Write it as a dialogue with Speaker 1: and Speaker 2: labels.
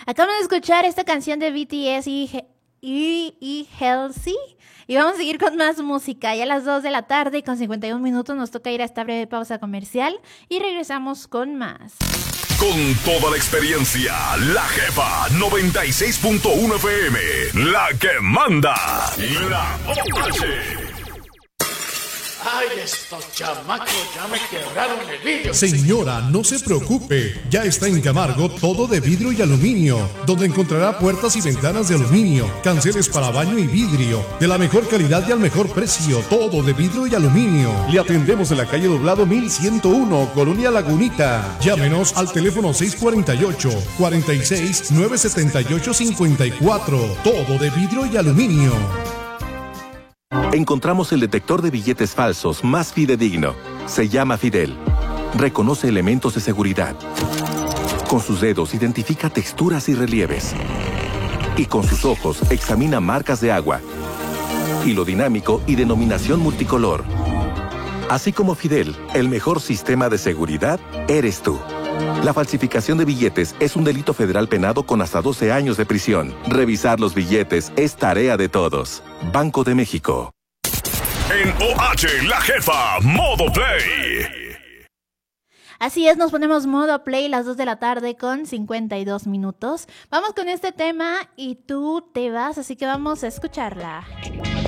Speaker 1: Acaban de escuchar esta canción de BTS y Halsey. Y vamos a seguir con más música. Ya a las 2 de la tarde con 51 minutos nos toca ir a esta breve pausa comercial y regresamos con más.
Speaker 2: Con toda la experiencia, la jefa 96.1 FM, la que manda, la OH.
Speaker 3: ¡Ay, estos chamacos ya me quebraron el vidrio!
Speaker 4: Señora, no se preocupe. Ya está en Camargo todo de vidrio y aluminio, donde encontrará puertas y ventanas de aluminio, canceles para baño y vidrio, de la mejor calidad y al mejor precio. Todo de vidrio y aluminio. Le atendemos en la calle Doblado 1101, Colonia Lagunita. Llámenos al teléfono 648-46-978-54. Todo de vidrio y aluminio.
Speaker 5: Encontramos el detector de billetes falsos más fidedigno. Se llama Fidel. Reconoce elementos de seguridad. Con sus dedos identifica texturas y relieves. Y con sus ojos examina marcas de agua, hilo dinámico y denominación multicolor. Así como Fidel, el mejor sistema de seguridad eres tú. La falsificación de billetes es un delito federal penado con hasta 12 años de prisión. Revisar los billetes es tarea de todos. Banco de México.
Speaker 2: En OH, la jefa, modo play.
Speaker 1: Así es, nos ponemos modo play las 2 de la tarde con 52 minutos. Vamos con este tema y tú te vas, así que vamos a escucharla.